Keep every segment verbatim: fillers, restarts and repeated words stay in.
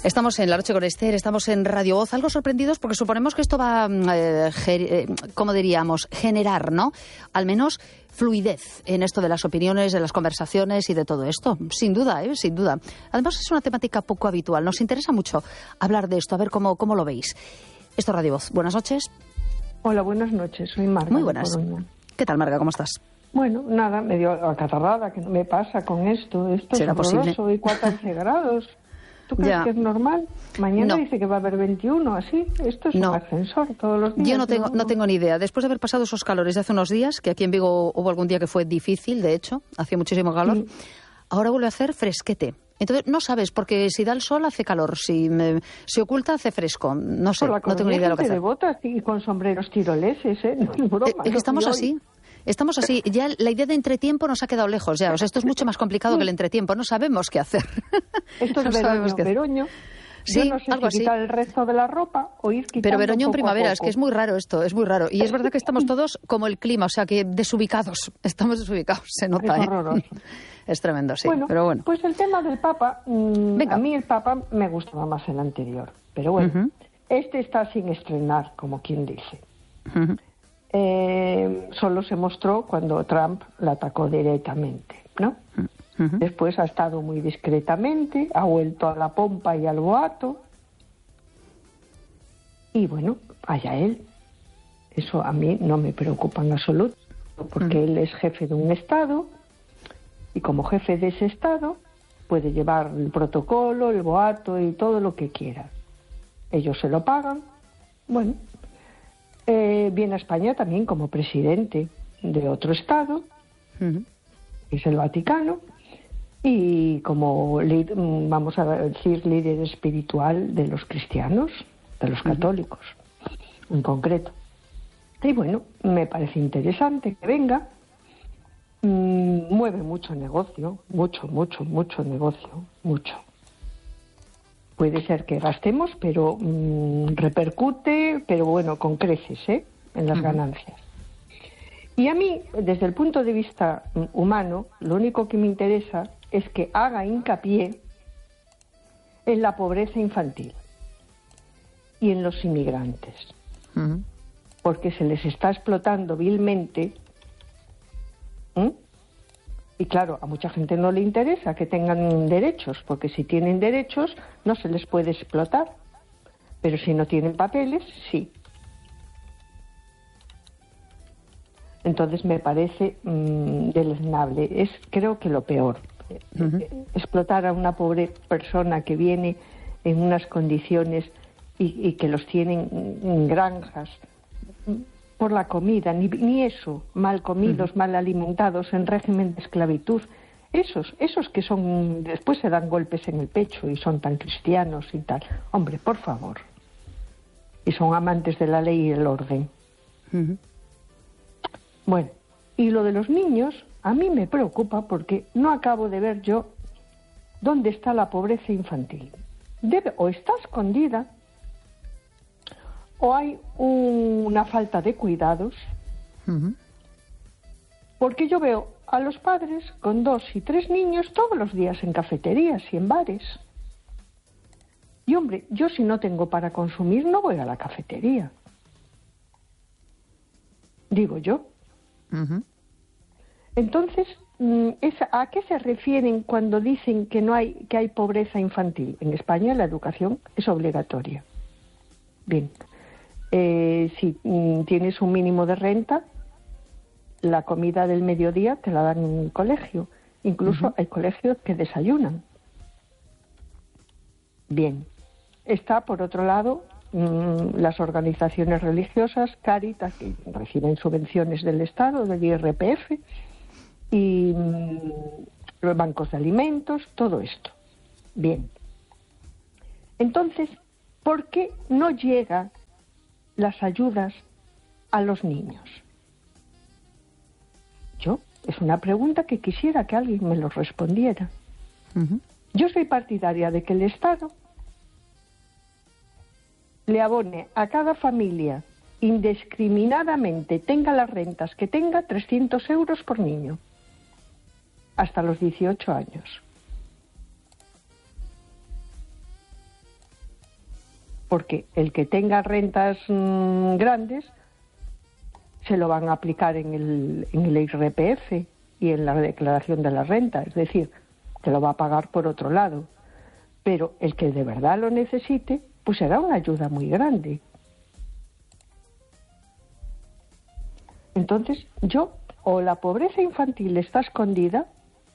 Estamos en La Noche con Esther, estamos en Radio Voz, algo sorprendidos porque suponemos que esto va, eh, eh, como diríamos, generar, ¿no? Al menos fluidez en esto de las opiniones, de las conversaciones y de todo esto. Sin duda, ¿eh? Sin duda. Además es una temática poco habitual. Nos interesa mucho hablar de esto, a ver cómo, cómo lo veis. Esto es Radio Voz. Buenas noches. Hola, buenas noches. Soy Marga. Muy buenas. ¿Qué tal, Marga? ¿Cómo estás? Bueno, nada, medio acatarrada, que no me pasa con esto. Esto ¿Será es horroroso, posible? Y catorce grados. ¿Tú crees Ya. que es normal? Mañana No. dice que va a haber veintiuno, así. Esto es No. un ascensor todos los días. Yo no tengo, no tengo ni idea. Después de haber pasado esos calores de hace unos días, que aquí en Vigo hubo algún día que fue difícil, de hecho, hacía muchísimo calor, Sí. ahora vuelve a hacer fresquete. Entonces, no sabes, porque si da el sol hace calor, si me- se oculta hace fresco. No sé, Por la no tengo ni idea de lo que gente hacer. de botas y con sombreros tiroleses, ¿eh? No es broma, Eh, es que lo estamos vi hoy. así. Estamos así. Ya la idea de entretiempo nos ha quedado lejos. Ya, o sea, esto es mucho más complicado que el entretiempo. No sabemos qué hacer. Esto es No veroño, sabemos qué hacer. veroño. Sí, Yo no sé algo si así. quitar el resto de la ropa o ir quitando Pero veroño en poco a primavera, es poco. que es muy raro esto, es muy raro. Y es verdad que estamos todos como el clima, o sea, que desubicados. Estamos desubicados, se nota, Es ¿eh? horroroso. Es tremendo, sí. Bueno, Pero bueno. pues el tema del Papa, mmm, Venga. a mí el Papa me gustaba más el anterior, pero bueno, Ujú. este está sin estrenar, como quien dice. Ujú. Eh, solo se mostró cuando Trump la atacó directamente, ¿no? Ujú. Después ha estado muy discretamente, ha vuelto a la pompa y al boato, y bueno, allá él. Eso a mí no me preocupa en absoluto, porque Ujú. él es jefe de un Estado, y como jefe de ese Estado puede llevar el protocolo, el boato y todo lo que quiera. Ellos se lo pagan. Bueno, eh, viene a España también como presidente de otro Estado, Ujú. que es el Vaticano, y como, li- vamos a decir, líder espiritual de los cristianos, de los católicos, en concreto. Y bueno, me parece interesante que venga. Mm, mueve mucho negocio, mucho, mucho, mucho negocio, mucho. Puede ser que gastemos, pero mm, repercute, pero bueno, con creces, ¿eh? En las Ujú. ganancias. Y a mí, desde el punto de vista mm, humano, lo único que me interesa es que haga hincapié en la pobreza infantil y en los inmigrantes, Ujú. porque se les está explotando vilmente. ¿Mm? Y claro, a mucha gente no le interesa que tengan derechos, porque si tienen derechos no se les puede explotar, pero si no tienen papeles, sí. Entonces me parece mmm, deleznable, es creo que lo peor. Ujú. Eh, explotar a una pobre persona que viene en unas condiciones y, y que los tienen en granjas por la comida, ni, ni eso, mal comidos, Ujú. mal alimentados, en régimen de esclavitud. Esos, esos que son, después se dan golpes en el pecho y son tan cristianos y tal. Hombre, por favor. Y son amantes de la ley y el orden. Ujú. Bueno, y lo de los niños, a mí me preocupa porque no acabo de ver yo dónde está la pobreza infantil. Debe, o está escondida, o hay un- una falta de cuidados, Ujú. porque yo veo a los padres con dos y tres niños todos los días en cafeterías y en bares. Y hombre, yo si no tengo para consumir no voy a la cafetería. Digo yo. Ujú. Entonces, mm, es- ¿a qué se refieren cuando dicen que no hay que hay pobreza infantil? En España la educación es obligatoria. Bien, eh, si mm, tienes un mínimo de renta, la comida del mediodía te la dan en el colegio. Incluso Ujú. hay colegios que desayunan. Bien, está por otro lado mm, las organizaciones religiosas, Cáritas, que reciben subvenciones del Estado, del I R P F, y mm, los bancos de alimentos, todo esto. Bien. Entonces, ¿por qué no llegan las ayudas a los niños? Yo, es una pregunta que quisiera que alguien me lo respondiera. Ujú. Yo soy partidaria de que el Estado le abone a cada familia indiscriminadamente, tenga las rentas que tenga, trescientos euros por niño, hasta los dieciocho años. porque el que tenga rentas mmm, grandes se lo van a aplicar en el, en el I R P F y en la declaración de la renta, es decir, que lo va a pagar por otro lado. Pero el que de verdad lo necesite, pues será una ayuda muy grande. Entonces, yo, o la pobreza infantil está escondida,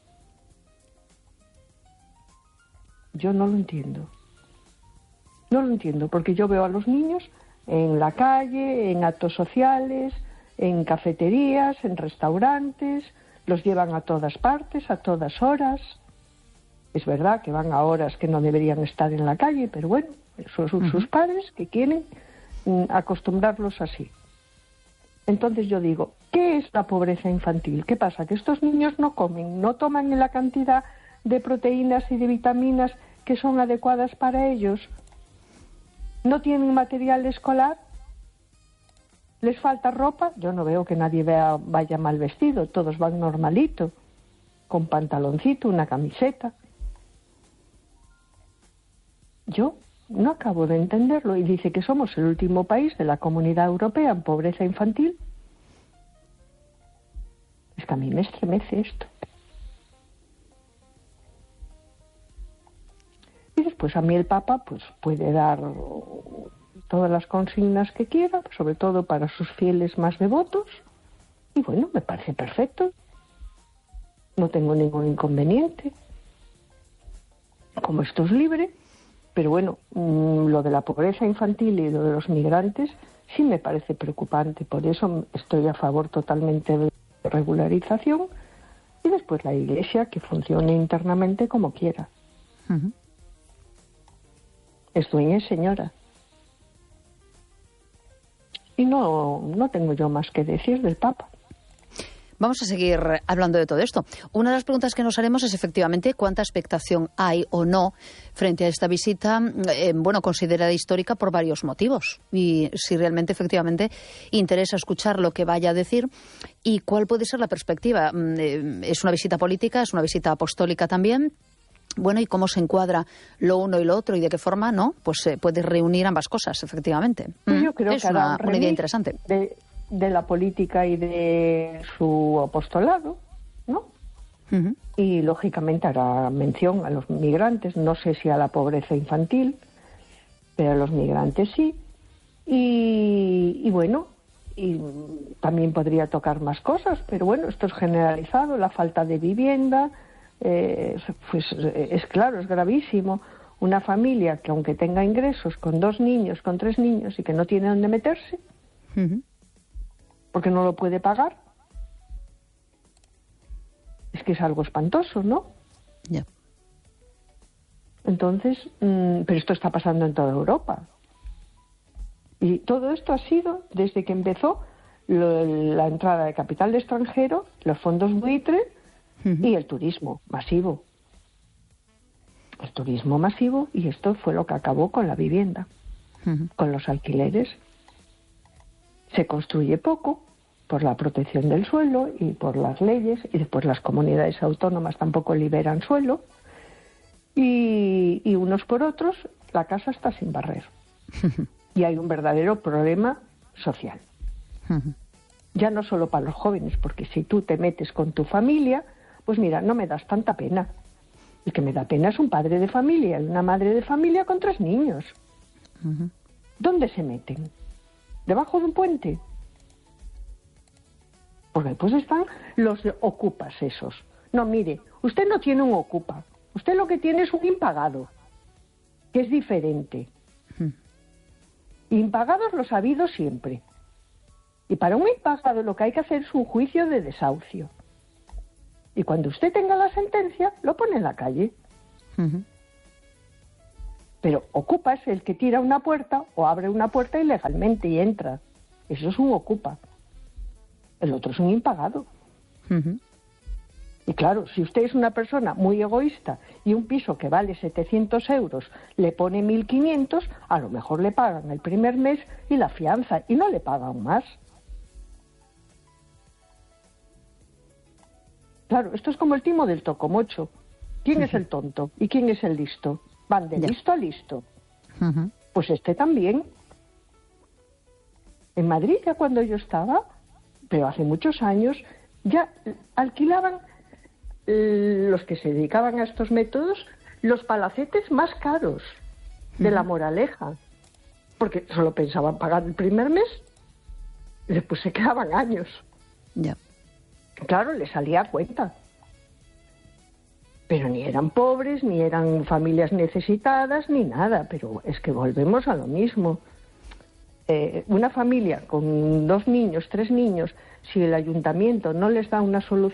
yo no lo entiendo. No lo entiendo, porque yo veo a los niños en la calle, en actos sociales, en cafeterías, en restaurantes, los llevan a todas partes, a todas horas. Es verdad que van a horas que no deberían estar en la calle, pero bueno, esos son sus padres que quieren mm, acostumbrarlos así. Entonces yo digo, ¿qué es la pobreza infantil? ¿Qué pasa? Que estos niños no comen, no toman la cantidad de proteínas y de vitaminas que son adecuadas para ellos, no tienen material escolar, les falta ropa. Yo no veo que nadie vea, vaya mal vestido, todos van normalito, con pantaloncito, una camiseta. Yo no acabo de entenderlo, y dice que somos el último país de la Comunidad Europea en pobreza infantil. Es que a mí me estremece esto. Y después a mí el Papa pues puede dar todas las consignas que quiera, sobre todo para sus fieles más devotos, y bueno, me parece perfecto. No tengo ningún inconveniente. Como esto es libre. Pero bueno, mmm, lo de la pobreza infantil y lo de los migrantes sí me parece preocupante. Por eso estoy a favor totalmente de la regularización, y después la Iglesia que funcione internamente como quiera. Uh-huh. Es dueña y señora. Y no, no tengo yo más que decir del Papa. Vamos a seguir hablando de todo esto. Una de las preguntas que nos haremos es efectivamente cuánta expectación hay o no frente a esta visita, eh, bueno, considerada histórica por varios motivos. Y si realmente, efectivamente, interesa escuchar lo que vaya a decir y cuál puede ser la perspectiva. Eh, ¿Es una visita política? ¿Es una visita apostólica también? Bueno, ¿y cómo se encuadra lo uno y lo otro y de qué forma, no? Pues se eh, puede reunir ambas cosas, efectivamente. Pues yo creo es que una, una idea interesante. De... de la política y de su apostolado, ¿no? Uh-huh. Y lógicamente hará mención a los migrantes, no sé si a la pobreza infantil, pero a los migrantes sí. Y, y bueno, y también podría tocar más cosas, pero bueno, esto es generalizado, la falta de vivienda, eh, pues es claro, es gravísimo. Una familia que aunque tenga ingresos con dos niños, con tres niños y que no tiene dónde meterse, uh-huh. porque no lo puede pagar, es que es algo espantoso, ¿no? Yeah. Entonces, mmm, pero esto está pasando en toda Europa. Y todo esto ha sido desde que empezó lo, la entrada de capital de extranjero, los fondos buitre uh-huh. y el turismo masivo. El turismo masivo, y esto fue lo que acabó con la vivienda, uh-huh. con los alquileres. Se construye poco por la protección del suelo y por las leyes, y después las comunidades autónomas tampoco liberan suelo, y, y unos por otros la casa está sin barrer. Y hay un verdadero problema social. Ya no solo para los jóvenes, porque si tú te metes con tu familia, pues mira, no me das tanta pena. El que me da pena es un padre de familia y una madre de familia con tres niños. ¿Dónde se meten? ¿Debajo de un puente? Porque después están los ocupas esos. No, mire, usted no tiene un ocupa. Usted lo que tiene es un impagado, que es diferente. Hmm. Impagados los ha habido siempre. Y para un impagado lo que hay que hacer es un juicio de desahucio. Y cuando usted tenga la sentencia, lo pone en la calle. Uh-huh. Pero ocupa es el que tira una puerta o abre una puerta ilegalmente y entra. Eso es un ocupa. El otro es un impagado. Uh-huh. Y claro, si usted es una persona muy egoísta y un piso que vale setecientos euros le pone mil quinientos, a lo mejor le pagan el primer mes y la fianza y no le pagan más. Claro, esto es como el timo del tocomocho. ¿Quién uh-huh. es el tonto y quién es el listo? Van de yeah. listo a listo. Uh-huh. Pues este también. En Madrid, ya cuando yo estaba, pero hace muchos años, ya alquilaban eh, los que se dedicaban a estos métodos los palacetes más caros de La Moraleja, porque solo pensaban pagar el primer mes y después se quedaban años. Ya. Claro, les salía a cuenta. Pero ni eran pobres, ni eran familias necesitadas, ni nada. Pero es que volvemos a lo mismo. Eh, una familia con dos niños, tres niños, si el ayuntamiento no les da una solución